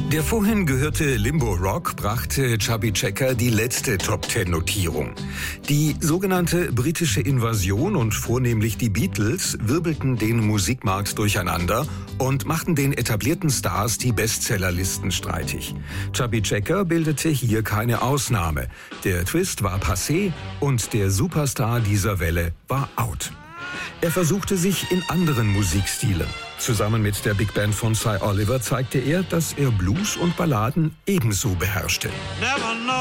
Der vorhin gehörte Limbo Rock brachte Chubby Checker die letzte Top-10-Notierung. Die sogenannte britische Invasion und vornehmlich die Beatles wirbelten den Musikmarkt durcheinander und machten den etablierten Stars die Bestsellerlisten streitig. Chubby Checker bildete hier keine Ausnahme. Der Twist war passé und der Superstar dieser Welle war out. Er versuchte sich in anderen Musikstilen. Zusammen mit der Big Band von Cy Oliver zeigte er, dass er Blues und Balladen ebenso beherrschte.